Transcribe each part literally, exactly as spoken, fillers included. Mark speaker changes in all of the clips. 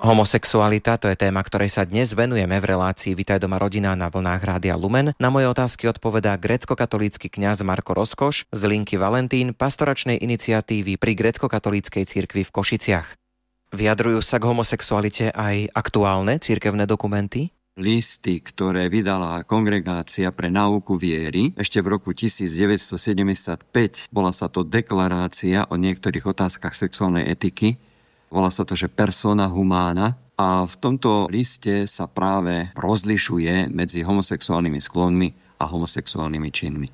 Speaker 1: Homosexualita, to je téma, ktorej sa dnes venujeme v relácii Vitaj doma rodina na vlnách Rádia Lumen. Na moje otázky odpovedá grécko-katolícky kňaz Marko Rozkoš z linky Valentín, pastoračnej iniciatívy pri grécko-katolíckej cirkvi v Košiciach. Vyjadrujú sa k homosexualite aj aktuálne cirkevné dokumenty?
Speaker 2: Listy, ktoré vydala Kongregácia pre náuku viery ešte v roku devätnásťsedemdesiatpäť, bola sa to deklarácia o niektorých otázkach sexuálnej etiky. Volá sa to, že persona humana, a v tomto liste sa práve rozlišuje medzi homosexuálnymi sklonmi a homosexuálnymi činmi.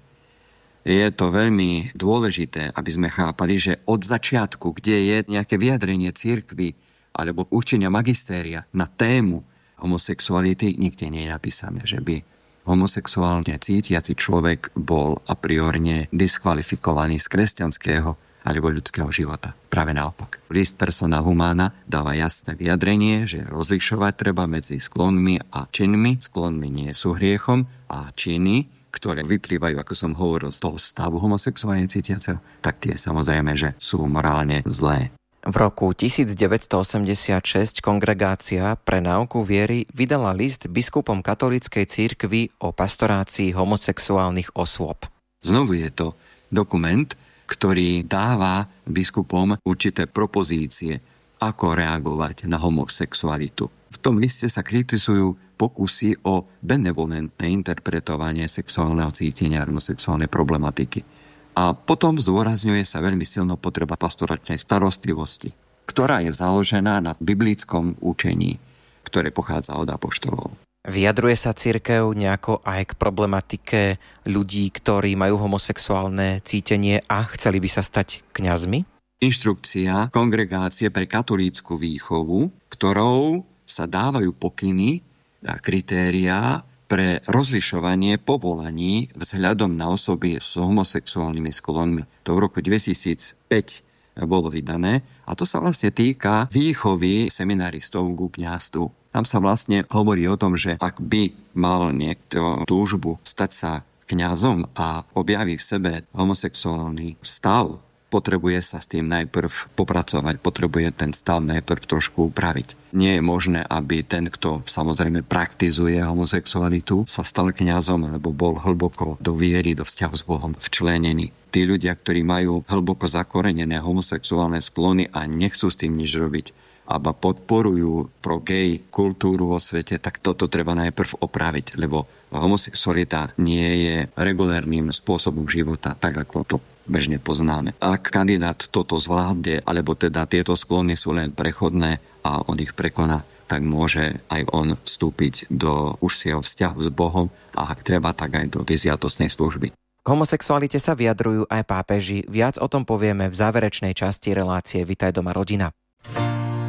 Speaker 2: Je to veľmi dôležité, aby sme chápali, že od začiatku, kde je nejaké vyjadrenie cirkvi alebo učenia magistéria na tému homosexuality, nikde nie je napísané, že by homosexuálne cítiaci človek bol a priorne diskvalifikovaný z kresťanského alebo ľudského života. Práve naopak. List persona humana dáva jasné vyjadrenie, že rozlišovať treba medzi sklonmi a činmi. Sklonmi nie sú hriechom a činy, ktoré vyplývajú, ako som hovoril, z toho stavu homosexuálne cítiaceho, tak tie samozrejme, že sú morálne zlé.
Speaker 1: V roku devätnásťstoosemdesiatšesť Kongregácia pre náuku viery vydala list biskupom katolíckej cirkvi o pastorácii homosexuálnych osôb.
Speaker 2: Znovu je to dokument, ktorý dáva biskupom určité propozície, ako reagovať na homosexualitu. V tom liste sa kritizujú pokusy o benevolentné interpretovanie sexuálneho cítenia a homosexuálnej problematiky. A potom zdôrazňuje sa veľmi silno potreba pastoračnej starostlivosti, ktorá je založená na biblickom učení, ktoré pochádza od apoštolov.
Speaker 1: Vyjadruje sa cirkev nejako aj k problematike ľudí, ktorí majú homosexuálne cítenie a chceli by sa stať kňazmi?
Speaker 2: Inštrukcia Kongregácie pre katolícku výchovu, ktorou sa dávajú pokyny a kritériá pre rozlišovanie povolaní vzhľadom na osoby s homosexuálnymi sklonmi. To v roku dvetisícpäť bolo vydané a to sa vlastne týka výchovy seminaristov ku kňazstvu. Tam sa vlastne hovorí o tom, že ak by mal niekto túžbu stať sa kňazom a objaví v sebe homosexuálny stav, potrebuje sa s tým najprv popracovať, potrebuje ten stav najprv trošku upraviť. Nie je možné, aby ten, kto samozrejme praktizuje homosexualitu, sa stal kňazom alebo bol hlboko do viery, do vzťahu s Bohom včlenený. Tí ľudia, ktorí majú hlboko zakorenené homosexuálne sklony a nechcú s tým nič robiť, aba podporujú pro-gay kultúru vo svete, tak toto treba najprv opraviť, lebo homosexualita nie je regulárnym spôsobom života, tak ako to bežne poznáme. Ak kandidát toto zvládne, alebo teda tieto sklony sú len prechodné a on ich prekoná, tak môže aj on vstúpiť do užšieho vzťahu s Bohom a ak treba, tak aj do desiatostnej služby.
Speaker 1: K homosexualite sa vyjadrujú aj pápeži. Viac o tom povieme v záverečnej časti relácie Vitaj doma rodina.